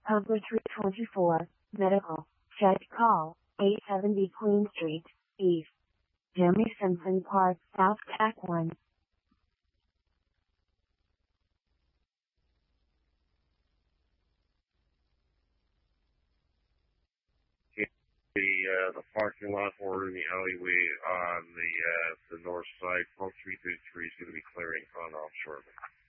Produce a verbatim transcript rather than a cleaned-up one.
Public three twenty-four, Medical, check call, eight seventy Queen Street, East. Jimmy Simpson Park, South Tac one. The uh, the parking lot or in the alleyway on the uh, the north side, from three thirty-three is going to be clearing on off shortly.